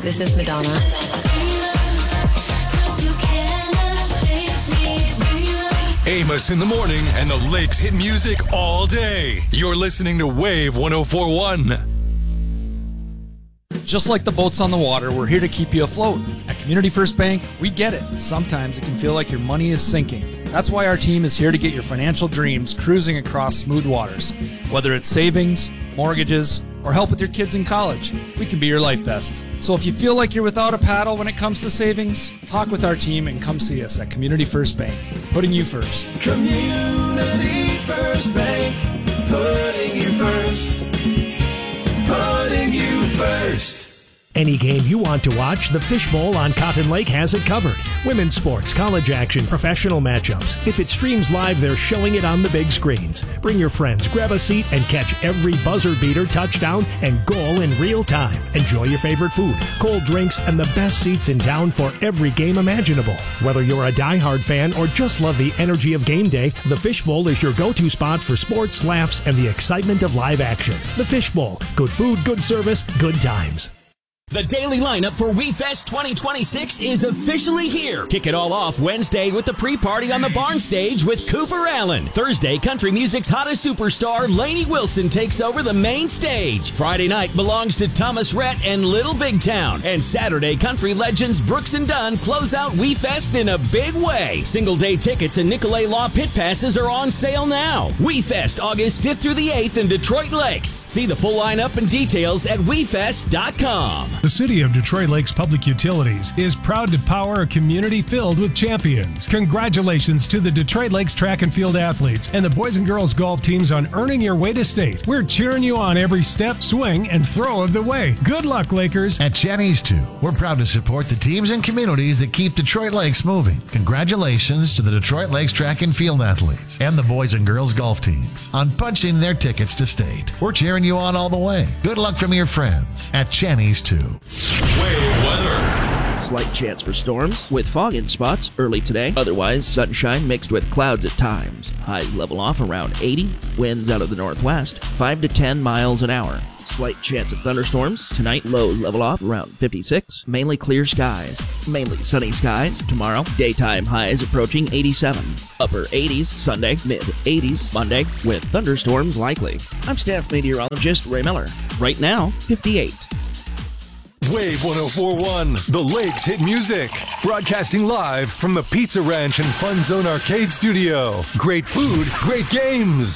This is Madonna. Amos in the morning and the Lakes hit music all day. You're listening to Wave 104.1. Just like the boats on the water, we're here to keep you afloat. At Community First Bank, we get it. Sometimes it can feel like your money is sinking. That's why our team is here to get your financial dreams cruising across smooth waters. Whether it's savings, mortgages, or help with your kids in college, we can be your life vest. So if you feel like you're without a paddle when it comes to savings, talk with our team and come see us at Community First Bank, putting you first. Community First Bank, putting you first. Putting you first. Any game you want to watch, the Fishbowl on Cotton Lake has it covered. Women's sports, college action, professional matchups. If it streams live, they're showing it on the big screens. Bring your friends, grab a seat, and catch every buzzer beater, touchdown, and goal in real time. Enjoy your favorite food, cold drinks, and the best seats in town for every game imaginable. Whether you're a diehard fan or just love the energy of game day, the Fishbowl is your go-to spot for sports, laughs, and the excitement of live action. The Fishbowl. Good food, good service, good times. The daily lineup for WeFest 2026 is officially here. Kick it all off Wednesday with the pre-party on the barn stage with Cooper Allen. Thursday, country music's hottest superstar, Lainey Wilson, takes over the main stage. Friday night belongs to Thomas Rhett and Little Big Town. And Saturday, country legends Brooks and Dunn close out WeFest in a big way. Single-day tickets and Nicolay Law pit passes are on sale now. WeFest, August 5th through the 8th in Detroit Lakes. See the full lineup and details at WeFest.com. The City of Detroit Lakes Public Utilities is proud to power a community filled with champions. Congratulations to the Detroit Lakes track and field athletes and the boys and girls golf teams on earning your way to state. We're cheering you on every step, swing, and throw of the way. Good luck, Lakers. At Cheney's, too, we're proud to support the teams and communities that keep Detroit Lakes moving. Congratulations to the Detroit Lakes track and field athletes and the boys and girls golf teams on punching their tickets to state. We're cheering you on all the way. Good luck from your friends at Cheney's, too. Wave weather. Slight chance for storms with fog in spots early today. Otherwise, sunshine mixed with clouds at times. Highs level off around 80. Winds out of the northwest, 5 to 10 miles an hour. Slight chance of thunderstorms. Tonight, lows level off around 56. Mainly clear skies. Mainly sunny skies. Tomorrow, daytime highs approaching 87. Upper 80s Sunday, mid 80s Monday, with thunderstorms likely. I'm staff meteorologist Ray Miller. Right now, 58. Wave 104.1, the Lakes hit music. Broadcasting live from the Pizza Ranch and Fun Zone Arcade Studio. Great food, great games.